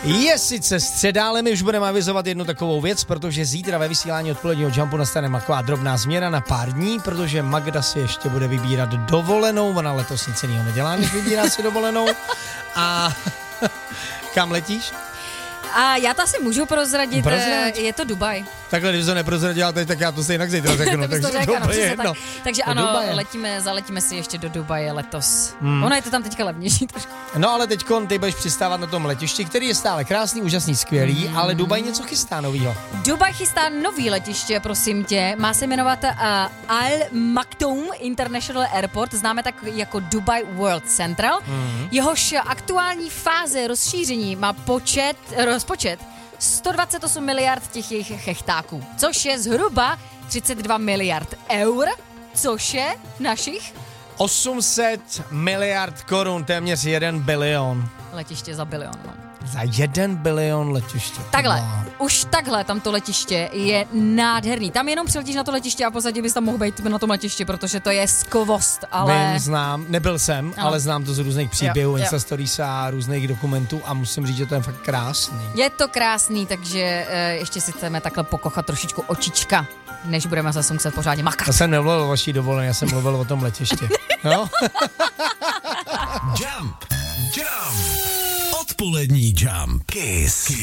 Je sice středa, ale my už budeme avizovat jednu takovou věc, protože zítra ve vysílání odpoledního Jumpu nastane taková drobná změna na pár dní, protože Magda si ještě bude vybírat dovolenou, ona letos nic jiného nedělá, než vybírá si dovolenou. A kam letíš? A já to asi můžu prozradit, je to Dubaj. Takhle, když to neprozradila teď, tak já to si jinak zítra řeknu. Takže tak. Takže ano, zaletíme si ještě do Dubaje letos. Ono je to tam teďka levnější trošku. No ale teďkon ty budeš přistávat na tom letišti, který je stále krásný, úžasný, skvělý, ale Dubaj něco chystá novýho. Dubaj chystá nový letiště, prosím tě. Má se jmenovat Al Maktoum International Airport, známe tak jako Dubai World Central. Jehož aktuální fáze rozšíření má rozpočet 128 miliard těch jejich hektáků, což je zhruba 32 miliard eur, což je našich 800 miliard korun, téměř 1 bilion. Letiště za bilion, no. Za 1 bilion letiště. Takhle, už takhle tam to letiště je nádherný. Tam jenom přiletíš na to letiště a v podstatě bys tam mohl být na tom letišti, protože to je skvost, ale... Vím, znám, nebyl jsem, ale znám to z různých příběhů, Instastories a různých dokumentů a musím říct, že to je fakt krásný. Je to krásný, takže ještě si chceme takhle pokochat trošičku očička, než budeme zase muset pořádně makat. Já jsem nemluvil o vaší dovolené, já jsem mluvil o tom letiště. No? Jump. Odpolední Jump. Kiss.